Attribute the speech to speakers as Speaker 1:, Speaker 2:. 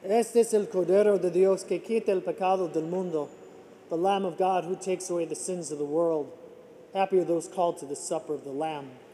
Speaker 1: Este es el Cordero de Dios que quita el pecado del mundo, the Lamb of God who takes away the sins of the world. Happy are those called to the supper of the Lamb.